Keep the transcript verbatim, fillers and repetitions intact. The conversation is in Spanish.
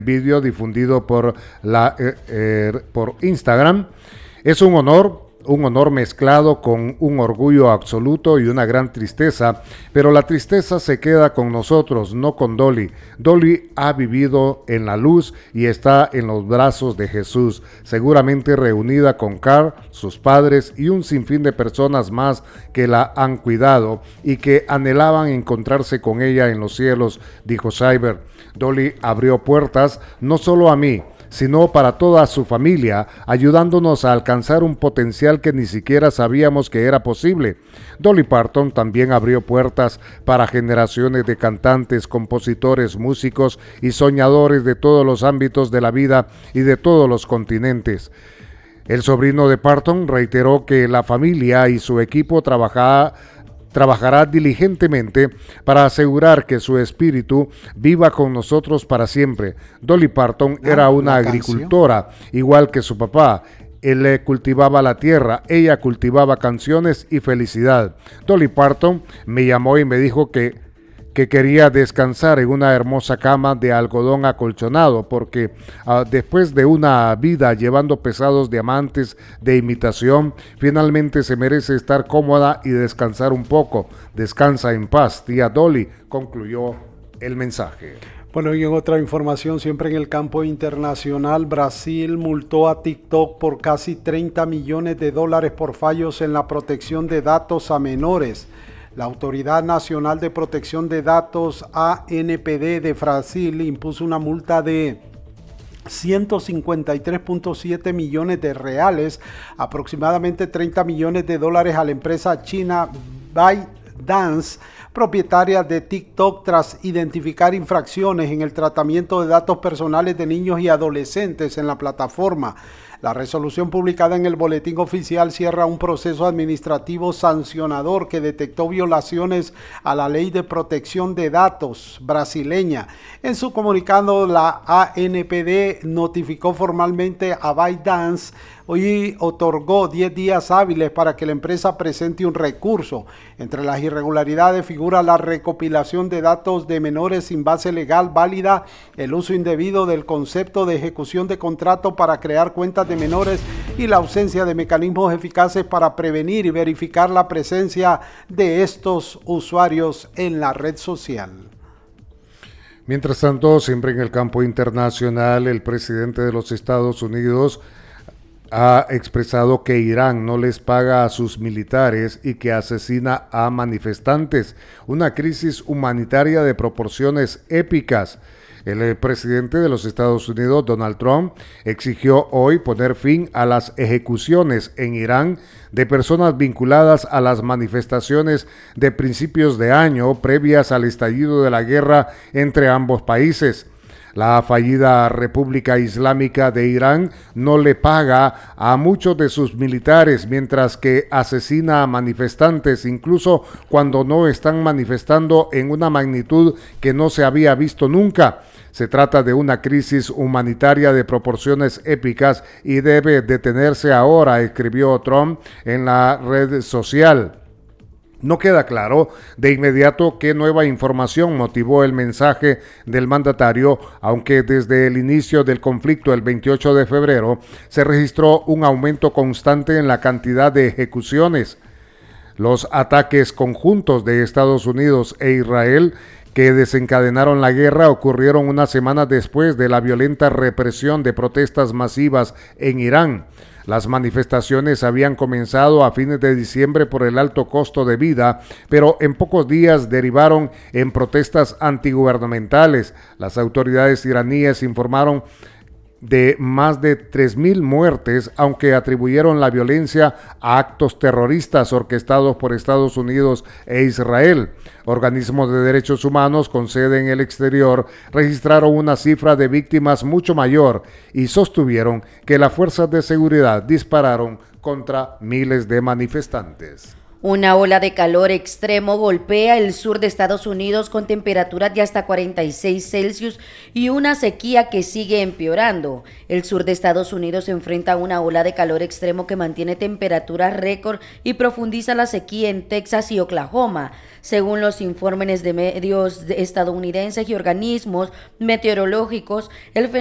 vídeo difundido por, la, eh, eh, por Instagram. Es un honor, un honor mezclado con un orgullo absoluto y una gran tristeza, pero la tristeza se queda con nosotros, no con Dolly. Dolly ha vivido en la luz y está en los brazos de Jesús, seguramente reunida con Carl, sus padres y un sinfín de personas más que la han cuidado y que anhelaban encontrarse con ella en los cielos, dijo Cyber. Dolly abrió puertas no solo a mí, sino para toda su familia, ayudándonos a alcanzar un potencial que ni siquiera sabíamos que era posible. Dolly Parton también abrió puertas para generaciones de cantantes, compositores, músicos y soñadores de todos los ámbitos de la vida y de todos los continentes. El sobrino de Parton reiteró que la familia y su equipo trabajará Trabajará diligentemente para asegurar que su espíritu viva con nosotros para siempre. Dolly Parton ah, era una agricultora, canción. Igual que su papá. Él cultivaba la tierra, ella cultivaba canciones y felicidad. Dolly Parton me llamó y me dijo que que quería descansar en una hermosa cama de algodón acolchonado, porque uh, después de una vida llevando pesados diamantes de imitación, finalmente se merece estar cómoda y descansar un poco. Descansa en paz, tía Dolly, concluyó el mensaje. Bueno, y en otra información, siempre en el campo internacional, Brasil multó a TikTok por casi treinta millones de dólares por fallos en la protección de datos a menores. La Autoridad Nacional de Protección de Datos, A N P D de Brasil, impuso una multa de ciento cincuenta y tres punto siete millones de reales, aproximadamente treinta millones de dólares a la empresa china ByteDance, propietaria de TikTok, tras identificar infracciones en el tratamiento de datos personales de niños y adolescentes en la plataforma. La resolución publicada en el Boletín Oficial cierra un proceso administrativo sancionador que detectó violaciones a la Ley de Protección de Datos brasileña. En su comunicado, la A N P D notificó formalmente a ByteDance y otorgó diez días hábiles para que la empresa presente un recurso. Entre las irregularidades figura la recopilación de datos de menores sin base legal válida, el uso indebido del concepto de ejecución de contrato para crear cuentas de menores y la ausencia de mecanismos eficaces para prevenir y verificar la presencia de estos usuarios en la red social. Mientras tanto, siempre en el campo internacional, el presidente de los Estados Unidos ha expresado que Irán no les paga a sus militares y que asesina a manifestantes, una crisis humanitaria de proporciones épicas. El presidente de los Estados Unidos, Donald Trump, exigió hoy poner fin a las ejecuciones en Irán de personas vinculadas a las manifestaciones de principios de año previas al estallido de la guerra entre ambos países. La fallida República Islámica de Irán no le paga a muchos de sus militares, mientras que asesina a manifestantes, incluso cuando no están manifestando en una magnitud que no se había visto nunca. Se trata de una crisis humanitaria de proporciones épicas y debe detenerse ahora, escribió Trump en la red social. No queda claro de inmediato qué nueva información motivó el mensaje del mandatario, aunque desde el inicio del conflicto el veintiocho de febrero se registró un aumento constante en la cantidad de ejecuciones. Los ataques conjuntos de Estados Unidos e Israel que desencadenaron la guerra ocurrieron una semana después de la violenta represión de protestas masivas en Irán. Las manifestaciones habían comenzado a fines de diciembre por el alto costo de vida, pero en pocos días derivaron en protestas antigubernamentales. Las autoridades iraníes informaron de más de tres mil muertes, aunque atribuyeron la violencia a actos terroristas orquestados por Estados Unidos e Israel. Organismos de derechos humanos con sede en el exterior registraron una cifra de víctimas mucho mayor y sostuvieron que las fuerzas de seguridad dispararon contra miles de manifestantes. Una ola de calor extremo golpea el sur de Estados Unidos con temperaturas de hasta cuarenta y seis Celsius y una sequía que sigue empeorando. El sur de Estados Unidos se enfrenta a una ola de calor extremo que mantiene temperaturas récord y profundiza la sequía en Texas y Oklahoma. Según los informes de medios estadounidenses y organismos meteorológicos, el fenómeno